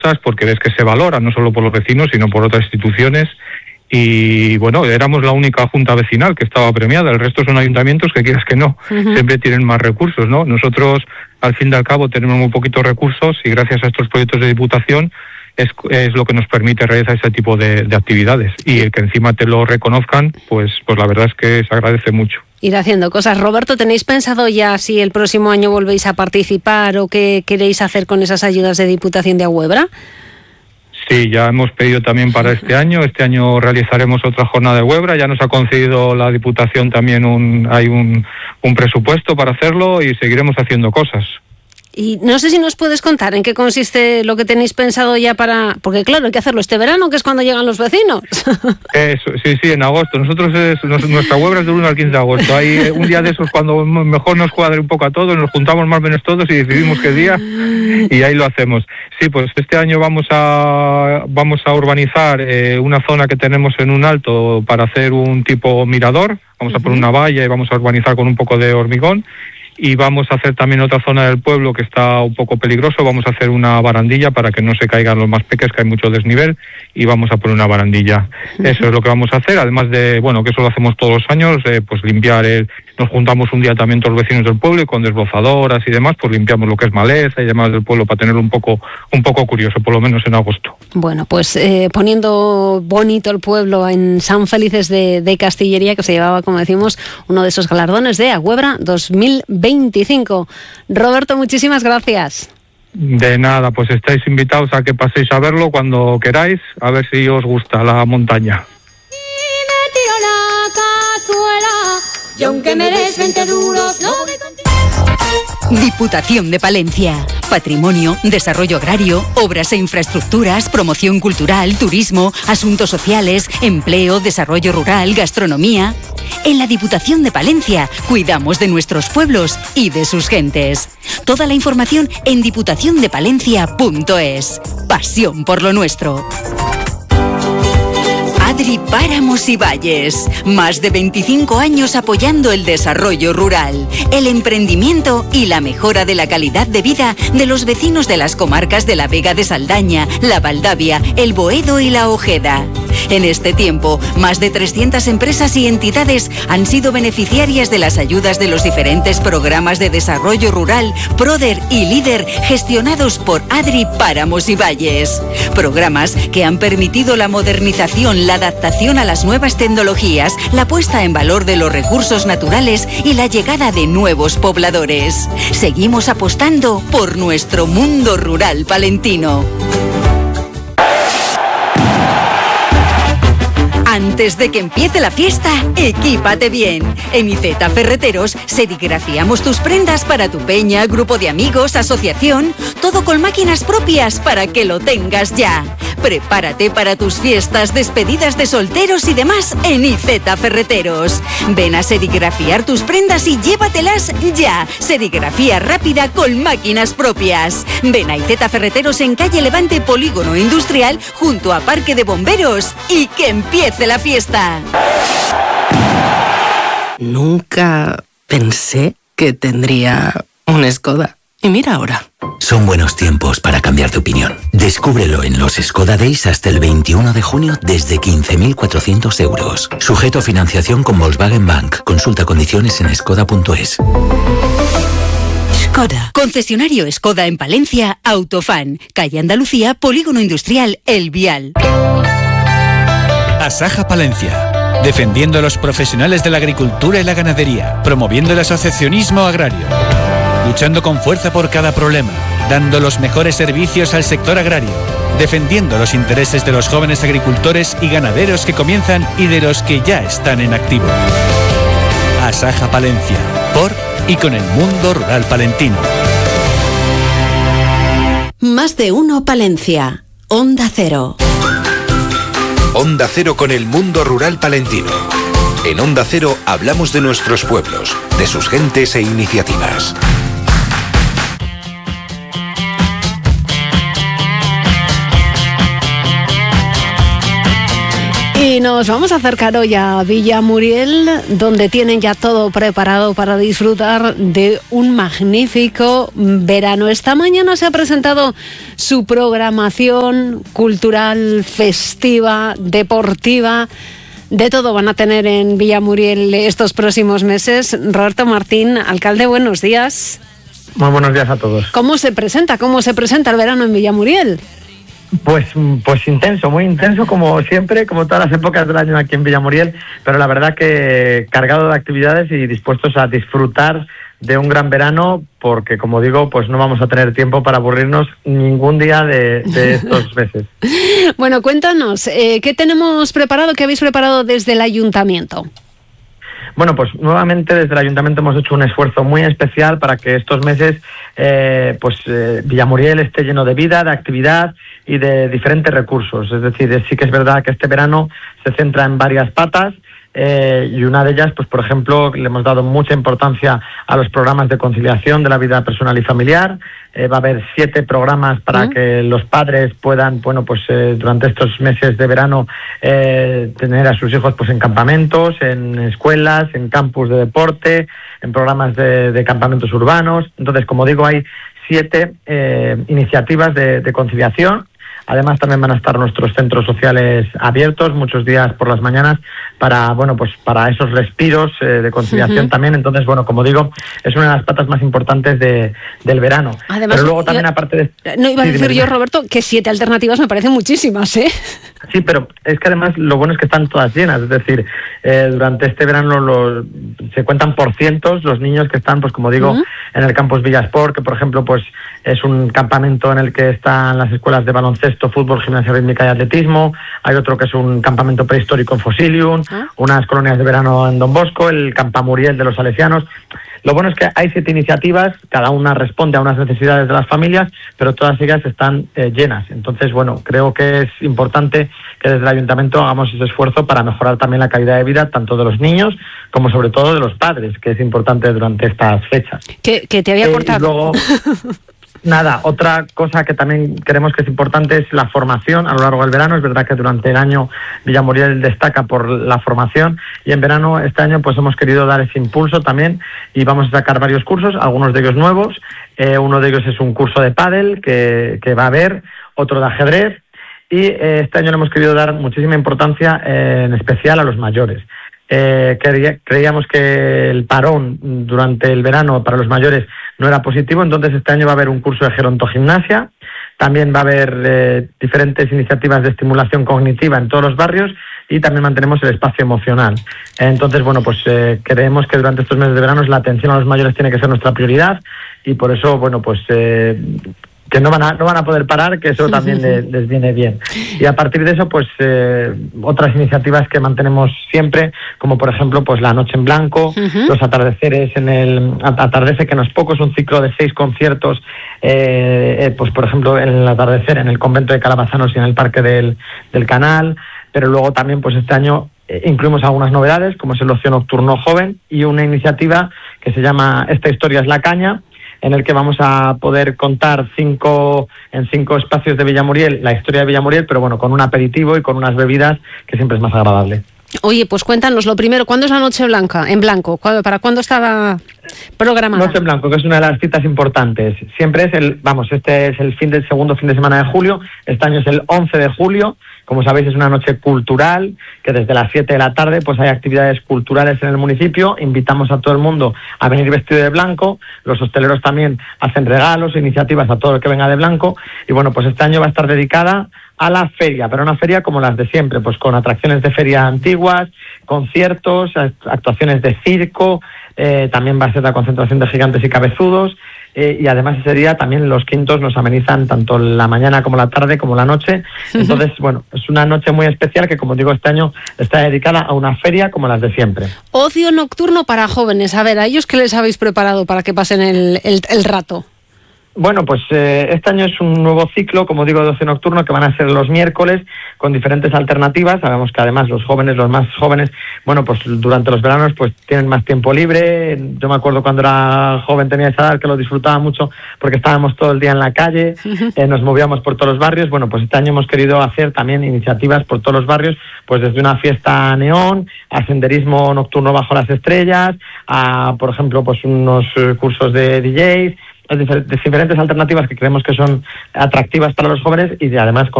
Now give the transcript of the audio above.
porque ves que se valora no solo por los vecinos, sino por otras instituciones. Y bueno, éramos la única junta vecinal que estaba premiada. El resto son ayuntamientos que, quieras que no, siempre tienen más recursos, ¿no? Nosotros, al fin y al cabo, tenemos muy poquitos recursos y gracias a estos proyectos de diputación es lo que nos permite realizar ese tipo de actividades. Y el que encima te lo reconozcan, pues la verdad es que se agradece mucho. Ir haciendo cosas. Roberto, ¿tenéis pensado ya si el próximo año volvéis a participar o qué queréis hacer con esas ayudas de Diputación de Ahuebra? Sí, ya hemos pedido también para este año. Este año realizaremos otra jornada de Huebra. Ya nos ha concedido la Diputación también hay un presupuesto para hacerlo y seguiremos haciendo cosas. Y no sé si nos puedes contar en qué consiste lo que tenéis pensado ya para... Porque claro, hay que hacerlo este verano, que es cuando llegan los vecinos. Eso, sí, en agosto. Nuestra Huebra es del 1 al 15 de agosto. Hay un día de esos cuando mejor nos cuadre un poco a todos, nos juntamos más o menos todos y decidimos qué día y ahí lo hacemos. Sí, pues este año vamos a urbanizar una zona que tenemos en un alto para hacer un tipo mirador. Vamos a poner una valla y vamos a urbanizar con un poco de hormigón. Y vamos a hacer también otra zona del pueblo que está un poco peligroso. Vamos a hacer una barandilla para que no se caigan los más pequeños, que hay mucho desnivel, y vamos a poner una barandilla. Eso es lo que vamos a hacer, además de, que eso lo hacemos todos los años, pues limpiar nos juntamos un día también todos los vecinos del pueblo y con desbrozadoras y demás, pues limpiamos lo que es maleza y demás del pueblo para tenerlo un poco curioso, por lo menos en agosto. Bueno, pues poniendo bonito el pueblo en San Felices de Castillería, que se llevaba, como decimos, uno de esos galardones de Ahuebra 2025. Roberto, muchísimas gracias. De nada, pues estáis invitados a que paséis a verlo cuando queráis, a ver si os gusta la montaña. Y aunque me des 20 duros, no me contigo. Diputación de Palencia. Patrimonio, desarrollo agrario, obras e infraestructuras, promoción cultural, turismo, asuntos sociales, empleo, desarrollo rural, gastronomía. En la Diputación de Palencia cuidamos de nuestros pueblos y de sus gentes. Toda la información en diputaciondepalencia.es. Pasión por lo nuestro. Adri Páramos y Valles. Más de 25 años apoyando el desarrollo rural, el emprendimiento y la mejora de la calidad de vida de los vecinos de las comarcas de la Vega de Saldaña, la Valdavia, el Boedo y la Ojeda. En este tiempo, más de 300 empresas y entidades han sido beneficiarias de las ayudas de los diferentes programas de desarrollo rural, PRODER y LÍDER, gestionados por Adri Páramos y Valles. Programas que han permitido la modernización, la adaptación a las nuevas tecnologías, la puesta en valor de los recursos naturales y la llegada de nuevos pobladores. Seguimos apostando por nuestro mundo rural palentino. Antes de que empiece la fiesta, equípate bien. En IZ Ferreteros serigrafiamos tus prendas para tu peña, grupo de amigos, asociación, todo con máquinas propias para que lo tengas ya. Prepárate para tus fiestas, despedidas de solteros y demás en IZ Ferreteros. Ven a serigrafiar tus prendas y llévatelas ya. Serigrafía rápida con máquinas propias. Ven a IZ Ferreteros en calle Levante, Polígono Industrial, junto a Parque de Bomberos, y que empiece la fiesta. Nunca pensé que tendría un Skoda. Y mira ahora. Son buenos tiempos para cambiar de opinión. Descúbrelo en los Skoda Days hasta el 21 de junio desde 15.400 euros. Sujeto a financiación con Volkswagen Bank. Consulta condiciones en skoda.es. Skoda. Concesionario Skoda en Palencia, Autofan. Calle Andalucía, Polígono Industrial El Vial. Asaja Palencia. Defendiendo a los profesionales de la agricultura y la ganadería. Promoviendo el asociacionismo agrario. Luchando con fuerza por cada problema. Dando los mejores servicios al sector agrario. Defendiendo los intereses de los jóvenes agricultores y ganaderos que comienzan y de los que ya están en activo. Asaja Palencia. Por y con el mundo rural palentino. Más de uno Palencia. Onda Cero. Onda Cero con el mundo rural palentino. En Onda Cero hablamos de nuestros pueblos, de sus gentes e iniciativas. Y nos vamos a acercar hoy a Villamuriel, donde tienen ya todo preparado para disfrutar de un magnífico verano. Esta mañana se ha presentado su programación cultural, festiva, deportiva. De todo van a tener en Villamuriel estos próximos meses. Roberto Martín, alcalde, buenos días. Muy buenos días a todos. ¿Cómo se presenta el verano en Villamuriel? Pues intenso, muy intenso, como siempre, como todas las épocas del año aquí en Villamuriel, pero la verdad que cargado de actividades y dispuestos a disfrutar de un gran verano, porque como digo, pues no vamos a tener tiempo para aburrirnos ningún día de estos meses. Bueno, cuéntanos, ¿qué tenemos preparado, qué habéis preparado desde el ayuntamiento? Bueno, pues nuevamente desde el ayuntamiento hemos hecho un esfuerzo muy especial para que estos meses Villamuriel esté lleno de vida, de actividad y de diferentes recursos. Es decir, sí que es verdad que este verano se centra en varias patas, y una de ellas, pues por ejemplo, le hemos dado mucha importancia a los programas de conciliación de la vida personal y familiar. Va a haber 7 programas para que los padres puedan, durante estos meses de verano tener a sus hijos pues en campamentos, en escuelas, en campus de deporte, en programas de campamentos urbanos. Entonces, como digo, hay 7 iniciativas de conciliación. Además, también van a estar nuestros centros sociales abiertos muchos días por las mañanas para esos respiros de conciliación también. Entonces, como digo, es una de las patas más importantes del verano. Además, pero luego también, aparte de... No iba a decir yo, Roberto, que 7 alternativas me parecen muchísimas, ¿eh? Sí, pero es que además lo bueno es que están todas llenas. Es decir, durante este verano se cuentan por cientos los niños que están, pues como digo, en el campus Villasport, que por ejemplo pues es un campamento en el que están las escuelas de baloncesto, fútbol, gimnasia rítmica y atletismo. Hay otro que es un campamento prehistórico en Fosilium, unas colonias de verano en Don Bosco, el Campamuriel de los Salesianos. Lo bueno es que hay 7 iniciativas, cada una responde a unas necesidades de las familias, pero todas ellas están llenas. Entonces, creo que es importante que desde el ayuntamiento hagamos ese esfuerzo para mejorar también la calidad de vida tanto de los niños como sobre todo de los padres, que es importante durante estas fechas. Que te había cortado. Y luego, nada, otra cosa que también creemos que es importante es la formación a lo largo del verano. Es verdad que durante el año Villamuriel destaca por la formación y en verano este año pues hemos querido dar ese impulso también y vamos a sacar varios cursos, algunos de ellos nuevos. Uno de ellos es un curso de pádel que va a haber, otro de ajedrez y este año le hemos querido dar muchísima importancia en especial a los mayores. Creíamos que el parón durante el verano para los mayores no era positivo, entonces este año va a haber un curso de gerontogimnasia, también va a haber diferentes iniciativas de estimulación cognitiva en todos los barrios y también mantenemos el espacio emocional. Entonces, creemos que durante estos meses de verano la atención a los mayores tiene que ser nuestra prioridad y por eso, que no van a poder parar, que eso también les viene bien. Y a partir de eso, otras iniciativas que mantenemos siempre, como por ejemplo, la Noche en Blanco, los atardeceres en el Atardece, que no es poco, es un ciclo de 6 conciertos, por ejemplo, en el atardecer, en el convento de Calabazanos y en el Parque del Canal, pero luego también, este año, incluimos algunas novedades, como es el ocio nocturno joven, y una iniciativa que se llama Esta historia es la caña, en el que vamos a poder contar en 5 espacios de Villamuriel, la historia de Villamuriel, pero con un aperitivo y con unas bebidas que siempre es más agradable. Oye, pues cuéntanos lo primero, ¿cuándo es la Noche en Blanco? ¿Para cuándo estaba programada? Noche en Blanco, que es una de las citas importantes. Siempre es este es el segundo fin de semana de julio, este año es el 11 de julio. Como sabéis, es una noche cultural, que desde las 7 de la tarde hay actividades culturales en el municipio. Invitamos a todo el mundo a venir vestido de blanco. Los hosteleros también hacen regalos, iniciativas a todo el que venga de blanco. Y este año va a estar dedicada a la feria, pero una feria como las de siempre, con atracciones de feria antiguas, conciertos, actuaciones de circo, también va a ser la concentración de gigantes y cabezudos. Y además ese día también los quintos nos amenizan tanto la mañana como la tarde como la noche. Entonces, es una noche muy especial que, como digo, este año está dedicada a una feria como las de siempre. Ocio nocturno para jóvenes. A ver, ¿a ellos qué les habéis preparado para que pasen el rato? Bueno, pues este año es un nuevo ciclo, como digo, de ocio nocturno, que van a ser los miércoles con diferentes alternativas. Sabemos que además los más jóvenes, bueno, pues durante los veranos pues tienen más tiempo libre. Yo me acuerdo cuando era joven, tenía esa edad, que lo disfrutaba mucho porque estábamos todo el día en la calle, nos movíamos por todos los barrios. Bueno, pues este año hemos querido hacer también iniciativas por todos los barrios, pues desde una fiesta neón, a senderismo nocturno bajo las estrellas, a, por ejemplo, pues unos cursos de DJs, diferentes alternativas que creemos que son atractivas para los jóvenes y además